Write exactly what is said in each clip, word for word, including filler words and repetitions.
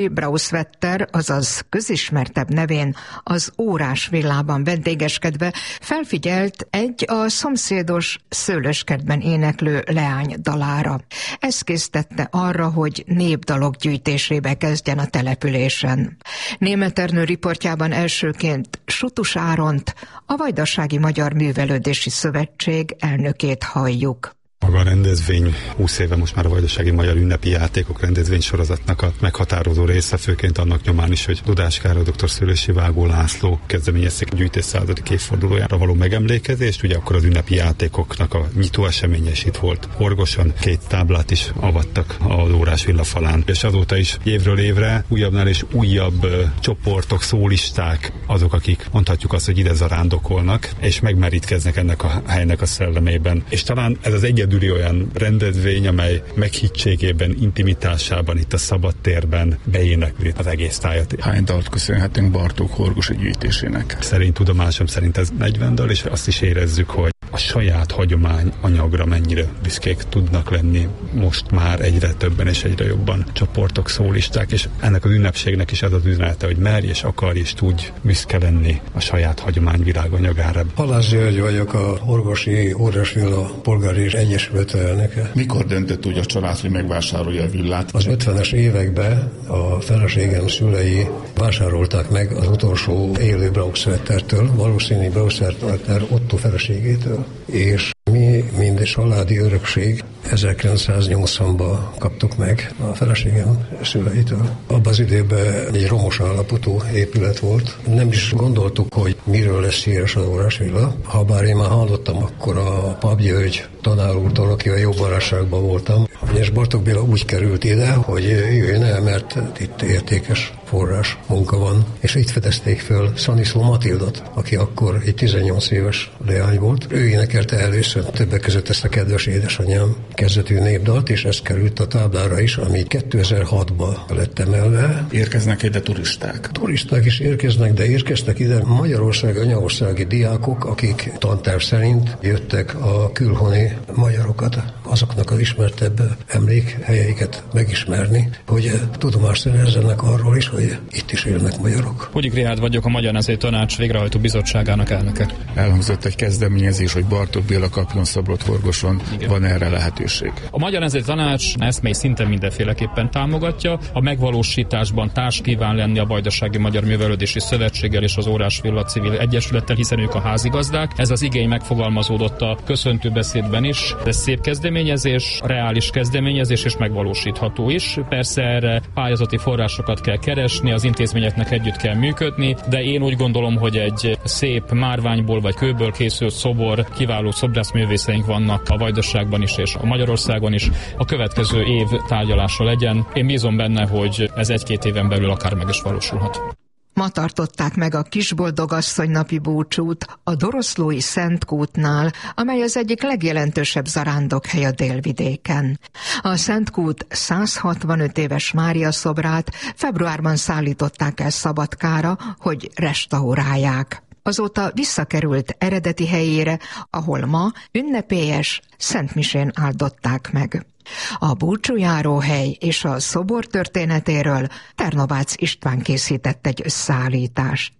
Brauswetter, azaz közismertebb nevén az Órás villában vendégeskedve felfigyelt egy a szomszédos szőlőskertben éneklő leány dalára. Ez késztette arra, hogy népdalok gyűjtésébe kezdjen a településen. Németh Ernő riportjában elsőként Sutus Áront, a Vajdasági Magyar Művelődési Szövetség elnökét halljuk. Maga a rendezvény húsz éve most már a Vajdasági Magyar Ünnepi Játékok rendezvénysorozatnak a meghatározó része, főként annak nyomán is, hogy Dudás Károly dr. Szőlősi Vágó László kezdeményezték a gyűjtés századik évfordulójára való megemlékezést. Ugye akkor az ünnepi játékoknak a nyitó eseménye is itt volt. Orgoson két táblát is avattak az Órás villa falán, és azóta is évről évre újabbnál és újabb uh, csoportok, szólisták, azok, akik mondhatjuk azt, hogy ide zarándokolnak, és megmerítkeznek ennek a helynek a szellemében. És talán ez az egyedüli olyan rendezvény, amely meghittségében, intimitásában, itt a szabadtérben beénekli az egész tájat. Hány dalt köszönhetünk Bartók horgosi gyűjtésének? Szerint tudomásom szerint ez negyven dal, és azt is érezzük, hogy a saját hagyomány anyagra mennyire büszkék tudnak lenni most már egyre többen és egyre jobban csoportok, szólisták, és ennek az ünnepségnek is az az üzenete, hogy merj és akarj és tudj büszke lenni a saját hagyomány viráganyagára. Halász György vagyok, a Horgosi Órás Villa polgári és egyesület elnöke. Mikor döntött úgy a család, hogy megvásárolja a villát? Az ötvenes években a feleségem szülei vásárolták meg az utolsó élő Brauswettertől, valószínű Brauswetter Otto feleségétől. És mi, mind családi örökség, ezerkilencszáznyolcvanban kaptuk meg a feleségem szüleitől. Abban az időben egy romos állapotú épület volt. Nem is gondoltuk, hogy miről lesz híres az Órás villa. Habár én már hallottam akkor a Pap György tanár úrtól, aki a jó barátságban voltam, és Bartók Béla úgy került ide, hogy jöjjön el, mert itt értékes forrás munka van. És itt fedezték föl Szaniszló Matildot, aki akkor egy tizennyolc éves leány volt. Ő énekelte először többek között ezt a Kedves édesanyám kezdetű népdalt, és ez került a táblára is, ami kétezer-hatban lett emelve. Érkeznek ide turisták? Turisták is érkeznek, de érkeztek ide Magyarország, anyaországi diákok, akik tanterv szerint jöttek a külhoni magyarokat, azoknak az ismertebb emlékhelyeiket megismerni, hogy tudomást szerezzenek arról is, hogy itt is élnek magyarok. Pugyik Richárd vagyok, a Magyar Nemzeti Tanács végrehajtó bizottságának elnöke. Elhangzott egy kezdeményezés, hogy Bartók Béla kapjon szobrot Horgoson. Igen. Van erre lehetőség? A Magyar Nemzeti Tanács eszmei szinten mindenféleképpen támogatja. A megvalósításban társ kíván lenni a Vajdasági Magyar Művelődési Szövetséggel és az Órás Villa Civil Egyesülettel, hiszen ők a házigazdák. Ez az igény megfogalmazódott a köszöntőbeszédben is. Ez szép kezdeményezés, reális kezdeményezés és megvalósítható is. Persze erre pályázati forrásokat kell keresni, az intézményeknek együtt kell működni, de én úgy gondolom, hogy egy szép márványból vagy kőből készült szobor, kiváló szobrászművészeink vannak a Vajdaságban is és a Magyarországon is. A következő év tárgyalása legyen. Én bízom benne, hogy ez egy-két éven belül akár meg is valósulhat. Ma tartották meg a Kisboldogasszony napi búcsút a Doroszlói Szentkútnál, amely az egyik legjelentősebb zarándokhely a délvidéken. A Szentkút száz hatvanöt éves Mária szobrát februárban szállították el Szabadkára, hogy restaurálják. Azóta visszakerült eredeti helyére, ahol ma ünnepélyes szentmisén áldották meg. A búcsújáróhely és a szobor történetéről Ternovácz István készített egy összeállítást.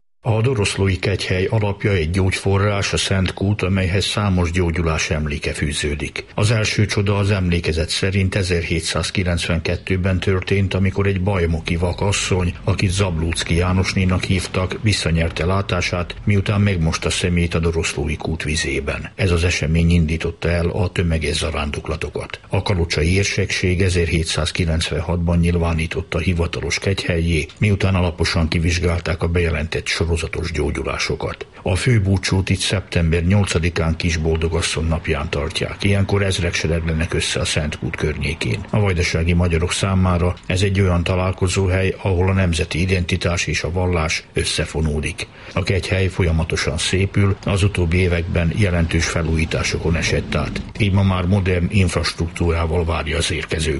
A Doroszlói kegyhely alapja egy gyógyforrás, a Szentkút, amelyhez számos gyógyulás emléke fűződik. Az első csoda az emlékezet szerint ezerhétszázkilencvenkettőben történt, amikor egy bajmoki vakasszony, akit Zablóczky Jánosnénak hívtak, visszanyerte látását, miután megmosta szemét a Doroszlói kút vizében. Ez az esemény indította el a tömeges zarándoklatokat. A kalocsai érsekség ezerhétszázkilencvenhatban nyilvánította hivatalos kegyhellyé, miután alaposan kivizsgálták a bejelentett sor sorozatos gyógyulásokat. A főbúcsút itt szeptember nyolcadikán Kisboldogasszony napján tartják. Ilyenkor ezrek sereglenek össze a Szentkút környékén. A vajdasági magyarok számára ez egy olyan találkozóhely, ahol a nemzeti identitás és a vallás összefonódik. A kegyhely folyamatosan szépül, az utóbbi években jelentős felújításokon esett át. Így ma már modern infrastruktúrával várja az érkezőket.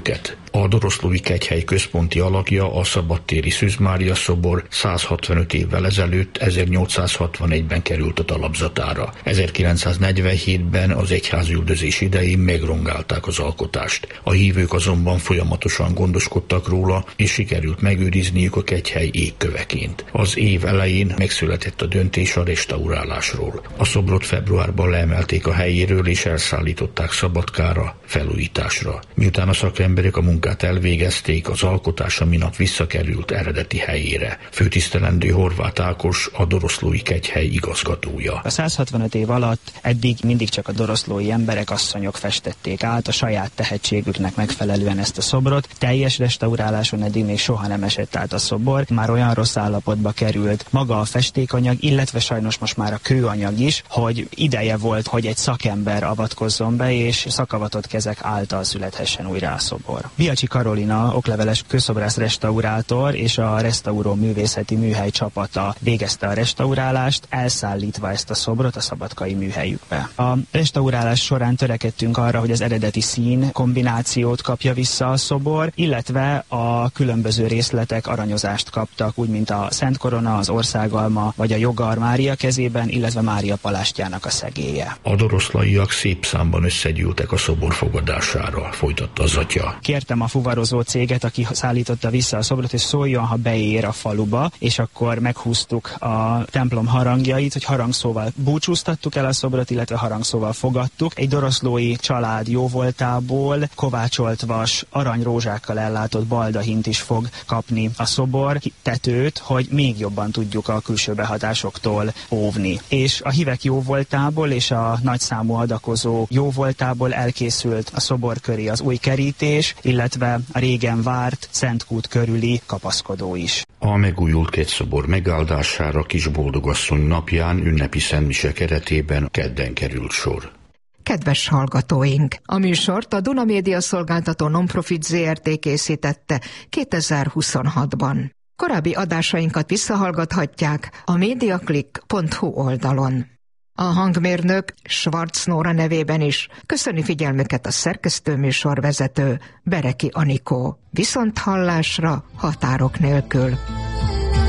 A Doroszlói Kegyhely központi alakja, a szabadtéri Szűz Mária szobor száz hatvanöt évvel ezelőtt, ezernyolcszázhatvanegyben került a talapzatára. ezerkilencszáznegyvenhétben az egyházüldözés idején megrongálták az alkotást. A hívők azonban folyamatosan gondoskodtak róla, és sikerült megőrizniük a kegyhely égköveként. Az év elején megszületett a döntés a restaurálásról. A szobrot februárban leemelték a helyéről, és elszállították Szabadkára felújításra. Miután a szakemberek a munkát elvégezték, az alkotás a minap visszakerült eredeti helyére. Főtisztelendő Horváth Ákos, a Doroszlói Kegyhely igazgatója. A száz hatvanöt év alatt eddig mindig csak a doroszlói emberek, asszonyok festették át a saját tehetségüknek megfelelően ezt a szobrot. Teljes restauráláson eddig még soha nem esett át a szobor. Már olyan rossz állapotba került maga a festékanyag, illetve sajnos most már a kőanyag is, hogy ideje volt, hogy egy szakember avatkozzon be, és szakavatott kezek által születhessen újra a szobor. Biacsi Karolina, okleveles kőszobrász restaurátor és a Restauró Művészeti Műhely csapata végezte a restaurálást, elszállítva ezt a szobrot a szabadkai műhelyükbe. A restaurálás során törekedtünk arra, hogy az eredeti szín kombinációt kapja vissza a szobor, illetve a különböző részletek aranyozást kaptak, úgy mint a Szent Korona, az Országalma vagy a Jogar Mária kezében, illetve Mária palástjának a szegélye. A doroszlaiak szép számban összegyűltek a szobor fogadására, folytatta az atya. Kértem a fuvarozó céget, aki szállította vissza a szobrot, hogy szóljon, ha beér a faluba, és akkor meghúztuk a templom harangjait, hogy harangszóval búcsúztattuk el a szobrot, illetve harangszóval fogadtuk. Egy doroszlói család jóvoltából kovácsolt vas, aranyrózsákkal ellátott baldahint is fog kapni a szobor tetőt, hogy még jobban tudjuk a külső behatásoktól óvni. És a hívek jóvoltából és a nagyszámú adakozó jóvoltából elkészült a szobor köré az új kerítés, illetve a régen várt Szentkút körüli kapaszkodó is. A megújult kegyszobor megáldására Kisboldogasszony napján ünnepi szentmise keretében kedden került sor. Kedves hallgatóink! A műsort a Duna Média Szolgáltató Nonprofit zé er té készítette kétezer-huszonhatban. Korábbi adásainkat visszahallgathatják a mediaclick pont hu oldalon. A hangmérnök Schwarz Nóra nevében is köszöni figyelmüket a szerkesztő műsorvezető Bereki Anikó. Viszonthallásra határok nélkül!